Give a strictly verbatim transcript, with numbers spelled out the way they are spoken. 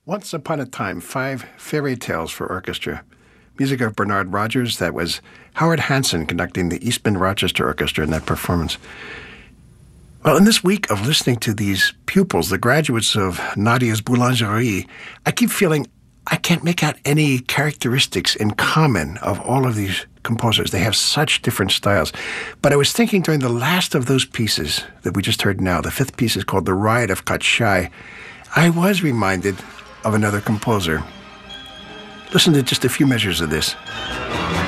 Once Upon a Time, Five Fairy Tales for Orchestra. Music of Bernard Rogers. That was Howard Hanson conducting the Eastman Rochester Orchestra in that performance. Well, in this week of listening to these pupils, the graduates of Nadia's Boulangerie, I keep feeling I can't make out any characteristics in common of all of these composers. They have such different styles. But I was thinking during the last of those pieces that we just heard now, the fifth piece is called The Riot of Katshai, I was reminded of another composer. Listen to just a few measures of this.